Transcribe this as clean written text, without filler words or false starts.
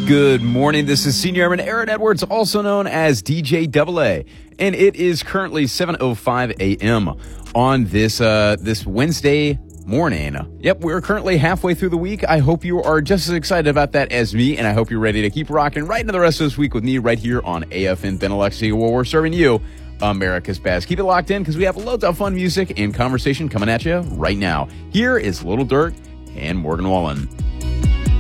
Good morning. This is Senior Airman Aaron Edwards, also known as DJ AA, and it is currently 7:05 a.m. on this Wednesday morning. Yep, we're currently halfway through the week. I hope you are just as excited about that as me, and I hope you're ready to keep rocking right into the rest of this week with me right here on AFN Benelux, where we're serving you America's best. Keep it locked in because we have loads of fun music and conversation coming at you right now. Here is Little Dirk and Morgan Wallen.